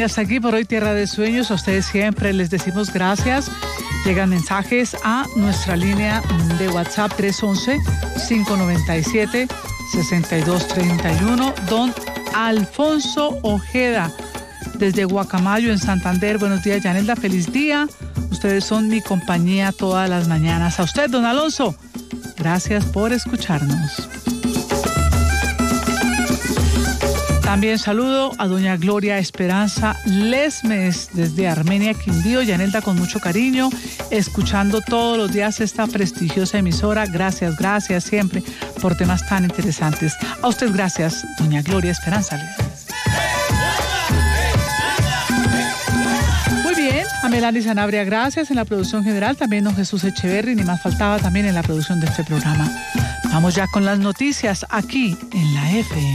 hasta aquí por hoy Tierra de Sueños. A ustedes siempre les decimos gracias. Llegan mensajes a nuestra línea de WhatsApp 311-597-6231. Don Alfonso Ojeda, desde Guacamayo, en Santander. Buenos días, Yanelda. Feliz día. Ustedes son mi compañía todas las mañanas. A usted, don Alonso, gracias por escucharnos. También saludo a doña Gloria Esperanza Lesmes desde Armenia, Quindío. Yanelda, con mucho cariño, escuchando todos los días esta prestigiosa emisora. Gracias, gracias siempre por temas tan interesantes. A usted gracias, doña Gloria Esperanza Lesmes. Muy bien, a Melanie Sanabria gracias en la producción general. También don Jesús Echeverri, ni más faltaba, también en la producción de este programa. Vamos ya con las noticias aquí en la FM.